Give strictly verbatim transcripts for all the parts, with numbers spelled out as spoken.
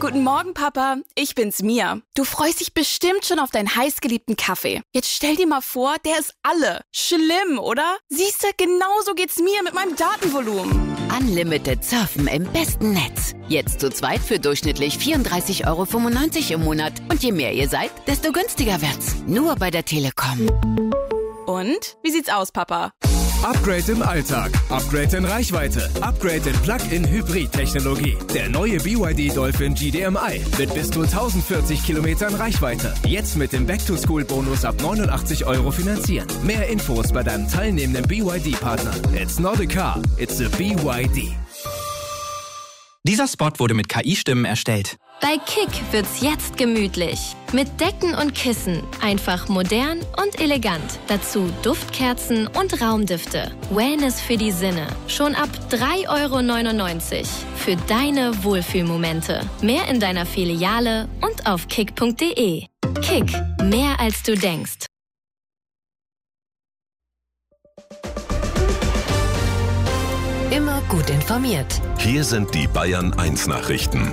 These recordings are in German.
Guten Morgen, Papa. Ich bin's, Mia. Du freust dich bestimmt schon auf deinen heißgeliebten Kaffee. Jetzt stell dir mal vor, der ist alle. Schlimm, oder? Siehste, genauso geht's mir mit meinem Datenvolumen. Unlimited surfen im besten Netz. Jetzt zu zweit für durchschnittlich vierunddreißig Euro fünfundneunzig im Monat. Und je mehr ihr seid, desto günstiger wird's. Nur bei der Telekom. Und? Wie sieht's aus, Papa? Upgrade im Alltag, Upgrade in Reichweite, Upgrade in Plug-in-Hybrid-Technologie. Der neue B Y D Dolphin G D M I mit bis zu tausendvierzig Kilometern Reichweite. Jetzt mit dem Back-to-School-Bonus ab neunundachtzig Euro finanzieren. Mehr Infos bei deinem teilnehmenden B Y D-Partner. It's not a car, it's a B Y D. Dieser Spot wurde mit K I-Stimmen erstellt. Bei Kick wird's jetzt gemütlich. Mit Decken und Kissen. Einfach modern und elegant. Dazu Duftkerzen und Raumdüfte. Wellness für die Sinne. Schon ab drei Euro neunundneunzig. Für deine Wohlfühlmomente. Mehr in deiner Filiale und auf kick punkt de. Kick. Mehr als du denkst. Immer gut informiert. Hier sind die Bayern eins Nachrichten.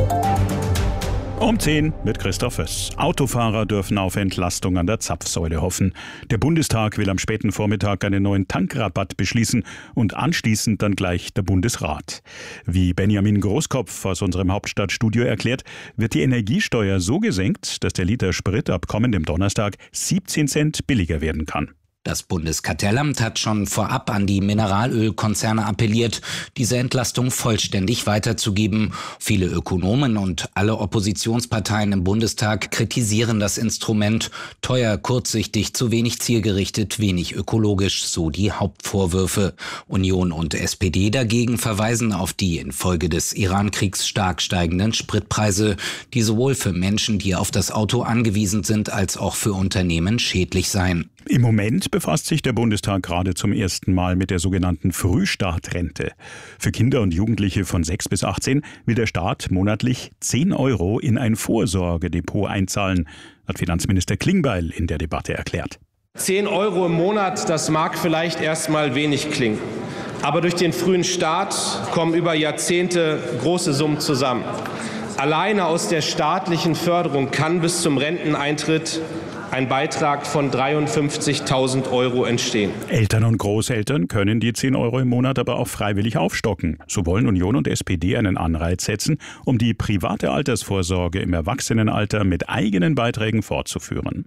Um zehn mit Christoph Höss. Autofahrer dürfen auf Entlastung an der Zapfsäule hoffen. Der Bundestag will am späten Vormittag einen neuen Tankrabatt beschließen und anschließend dann gleich der Bundesrat. Wie Benjamin Großkopf aus unserem Hauptstadtstudio erklärt, wird die Energiesteuer so gesenkt, dass der Liter Sprit ab kommendem Donnerstag siebzehn Cent billiger werden kann. Das Bundeskartellamt hat schon vorab an die Mineralölkonzerne appelliert, diese Entlastung vollständig weiterzugeben. Viele Ökonomen und alle Oppositionsparteien im Bundestag kritisieren das Instrument. Teuer, kurzsichtig, zu wenig zielgerichtet, wenig ökologisch, so die Hauptvorwürfe. Union und S P D dagegen verweisen auf die infolge des Iran-Kriegs stark steigenden Spritpreise, die sowohl für Menschen, die auf das Auto angewiesen sind, als auch für Unternehmen schädlich seien. Im Moment befasst sich der Bundestag gerade zum ersten Mal mit der sogenannten Frühstartrente. Für Kinder und Jugendliche von sechs bis achtzehn will der Staat monatlich zehn Euro in ein Vorsorgedepot einzahlen, hat Finanzminister Klingbeil in der Debatte erklärt. zehn Euro im Monat, das mag vielleicht erstmal wenig klingen. Aber durch den frühen Start kommen über Jahrzehnte große Summen zusammen. Alleine aus der staatlichen Förderung kann bis zum Renteneintritt ein Beitrag von dreiundfünfzigtausend Euro entstehen. Eltern und Großeltern können die zehn Euro im Monat aber auch freiwillig aufstocken. So wollen Union und S P D einen Anreiz setzen, um die private Altersvorsorge im Erwachsenenalter mit eigenen Beiträgen fortzuführen.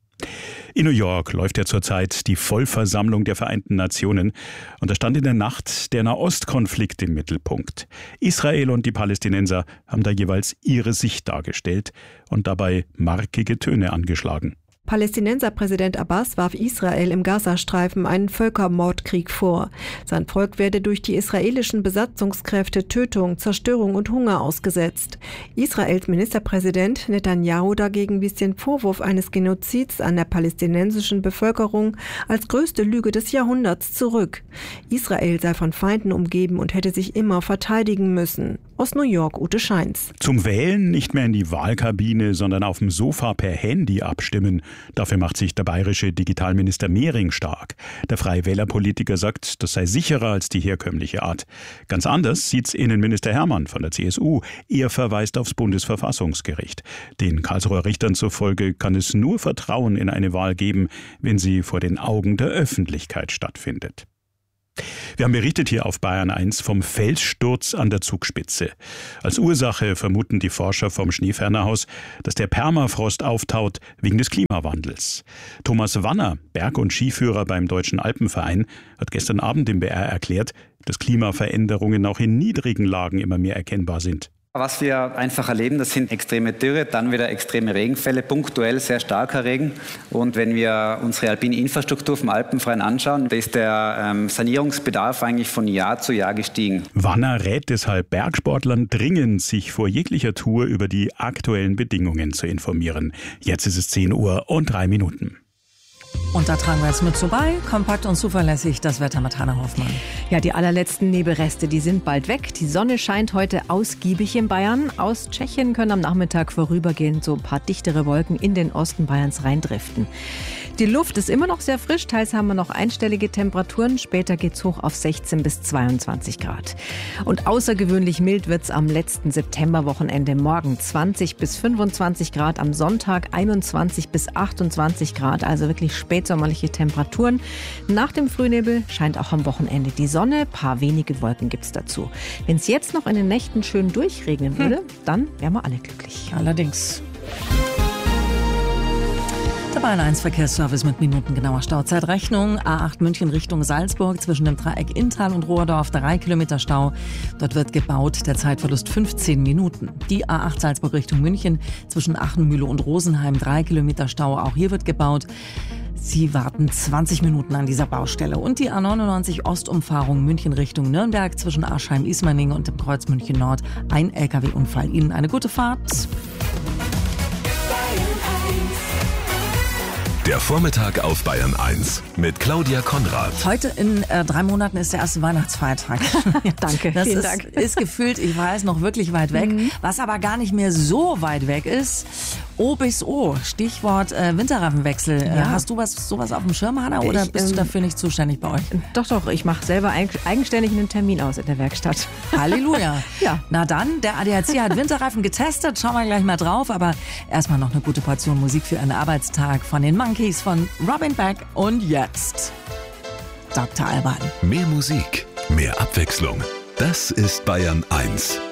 In New York läuft ja zurzeit die Vollversammlung der Vereinten Nationen und da stand in der Nacht der Nahostkonflikt im Mittelpunkt. Israel und die Palästinenser haben da jeweils ihre Sicht dargestellt und dabei markige Töne angeschlagen. Palästinenserpräsident Abbas warf Israel im Gazastreifen einen Völkermordkrieg vor. Sein Volk werde durch die israelischen Besatzungskräfte Tötung, Zerstörung und Hunger ausgesetzt. Israels Ministerpräsident Netanyahu dagegen wies den Vorwurf eines Genozids an der palästinensischen Bevölkerung als größte Lüge des Jahrhunderts zurück. Israel sei von Feinden umgeben und hätte sich immer verteidigen müssen. Aus New York, Ute Scheins. Zum Wählen nicht mehr in die Wahlkabine, sondern auf dem Sofa per Handy abstimmen. Dafür macht sich der bayerische Digitalminister Mehring stark. Der Freie Wähler-Politiker sagt, das sei sicherer als die herkömmliche Art. Ganz anders sieht's Innenminister Hermann von der C S U. Er verweist aufs Bundesverfassungsgericht. Den Karlsruher Richtern zufolge kann es nur Vertrauen in eine Wahl geben, wenn sie vor den Augen der Öffentlichkeit stattfindet. Wir haben berichtet hier auf Bayern eins vom Felssturz an der Zugspitze. Als Ursache vermuten die Forscher vom Schneefernerhaus, dass der Permafrost auftaut wegen des Klimawandels. Thomas Wanner, Berg- und Skiführer beim Deutschen Alpenverein, hat gestern Abend im B R erklärt, dass Klimaveränderungen auch in niedrigen Lagen immer mehr erkennbar sind. Was wir einfach erleben, das sind extreme Dürre, dann wieder extreme Regenfälle, punktuell sehr starker Regen. Und wenn wir unsere alpine Infrastruktur vom Alpenverein anschauen, da ist der ähm, Sanierungsbedarf eigentlich von Jahr zu Jahr gestiegen. Wanner rät deshalb Bergsportlern dringend, sich vor jeglicher Tour über die aktuellen Bedingungen zu informieren. Jetzt ist es zehn Uhr und drei Minuten. Und da tragen wir jetzt mit vorbei, kompakt und zuverlässig, das Wetter mit Hannah Hoffmann. Ja, die allerletzten Nebelreste, die sind bald weg. Die Sonne scheint heute ausgiebig in Bayern. Aus Tschechien können am Nachmittag vorübergehend so ein paar dichtere Wolken in den Osten Bayerns reindriften. Die Luft ist immer noch sehr frisch, teils haben wir noch einstellige Temperaturen. Später geht's hoch auf sechzehn bis zweiundzwanzig Grad. Und außergewöhnlich mild wird's am letzten Septemberwochenende. Morgen zwanzig bis fünfundzwanzig Grad, am Sonntag einundzwanzig bis achtundzwanzig Grad, also wirklich spätsommerliche Temperaturen. Nach dem Frühnebel scheint auch am Wochenende die Sonne, paar wenige Wolken gibt's dazu. Wenn es jetzt noch in den Nächten schön durchregnen würde, hm. dann wären wir alle glücklich. Allerdings. Der Bayern eins Verkehrsservice mit minutengenauer Stauzeitrechnung. A acht München Richtung Salzburg zwischen dem Dreieck Inntal und Rohrdorf, drei Kilometer Stau. Dort wird gebaut, der Zeitverlust fünfzehn Minuten. Die A acht Salzburg Richtung München zwischen Achenmühle und Rosenheim, drei Kilometer Stau. Auch hier wird gebaut. Sie warten zwanzig Minuten an dieser Baustelle. Und die A neunundneunzig Ostumfahrung München Richtung Nürnberg zwischen Aschheim-Ismaning und dem Kreuz München Nord. Ein L K W-Unfall. Ihnen eine gute Fahrt. Der Vormittag auf Bayern eins mit Claudia Konrad. Heute in äh, drei Monaten ist der erste Weihnachtsfeiertag. Ja, danke, das vielen ist, Dank. ist gefühlt, ich weiß, noch wirklich weit weg. Mhm. Was aber gar nicht mehr so weit weg ist, O bis O, Stichwort äh, Winterreifenwechsel. Ja. Äh, hast du was, sowas auf dem Schirm, Hannah, oder ich, bist ähm, du dafür nicht zuständig bei euch? Doch, doch, ich mache selber eigenständig einen Termin aus in der Werkstatt. Halleluja. Ja. Na dann, der A D A C hat Winterreifen getestet, schauen wir gleich mal drauf, aber erstmal noch eine gute Portion Musik für einen Arbeitstag von den Monkeys, von Robin Beck und jetzt Doktor Alban. Mehr Musik, mehr Abwechslung. Das ist Bayern eins.